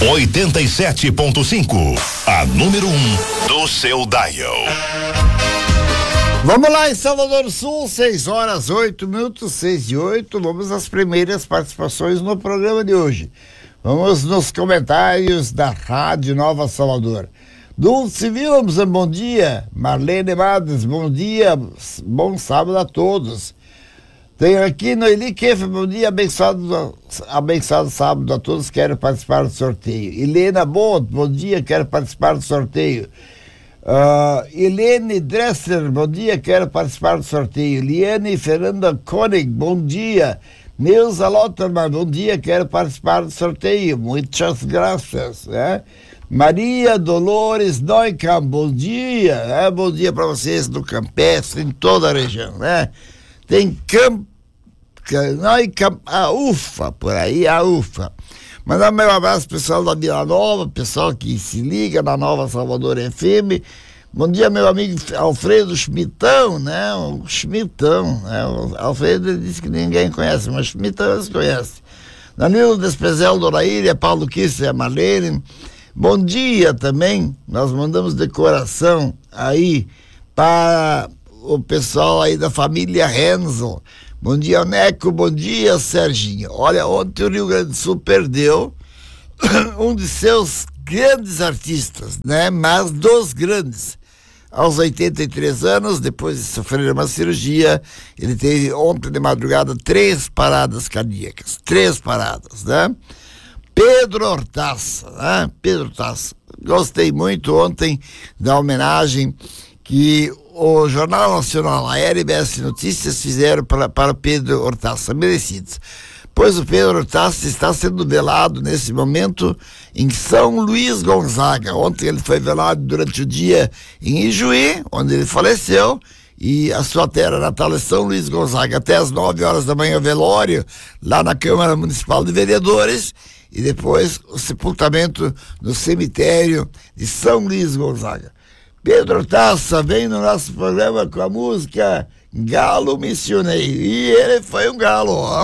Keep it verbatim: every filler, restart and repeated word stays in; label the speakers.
Speaker 1: oitenta e sete ponto cinco, a número um do seu dial.
Speaker 2: Vamos lá em Salvador Sul, seis horas, oito minutos, seis e oito. Vamos às primeiras participações no programa de hoje. Vamos nos comentários da Rádio Nova Salvador. Dulce Williams, bom dia. Marlene Madas, bom dia. Bom sábado a todos. Tem aqui no Eli Keff, bom dia, abençoado, abençoado sábado a todos, quero participar do sorteio. Helena Bond, bom dia, quero participar do sorteio. Uh, Helene Dresser, bom dia, quero participar do sorteio. Liane Fernanda Koenig, bom dia. Neuza Lotterman, bom dia, quero participar do sorteio. Muitas graças, né? Maria Dolores Neukamp, bom dia, né? Bom dia para vocês do Campestre, em toda a região, né? Tem Camp... Neukamp, a ufa, por aí, a ufa. Mandar meu abraço pessoal da Vila Nova, pessoal que se liga na Nova Salvador F M. Bom dia, meu amigo Alfredo Schmittão, né? O Schmittão, né? O Alfredo disse que ninguém conhece, mas Schmittão eles conhecem. Danilo Despezel, Dona Ilha, Paulo Kisser e a Marlene. Bom dia também, nós mandamos decoração aí para o pessoal aí da família Hensel. Bom dia, Neco, bom dia, Serginho. Olha, ontem o Rio Grande do Sul perdeu um de seus grandes artistas, né? Mas dos grandes. Aos oitenta e três anos, depois de sofrer uma cirurgia, ele teve ontem de madrugada três paradas cardíacas. Três paradas, né? Pedro Hortaça, né? Pedro Hortaça. Gostei muito ontem da homenagem que o Jornal Nacional, a R B S Notícias, fizeram para, para Pedro Hortaça, merecidos. Pois o Pedro Hortaça está sendo velado nesse momento em São Luís Gonzaga. Ontem ele foi velado durante o dia em Ijuí, onde ele faleceu, e a sua terra natal é São Luís Gonzaga. Até às nove horas da manhã, velório lá na Câmara Municipal de Vereadores, e depois o sepultamento no cemitério de São Luís Gonzaga. Pedro Hortaça vem no nosso programa com a música Galo Missioneiro. E ele foi um galo, ó.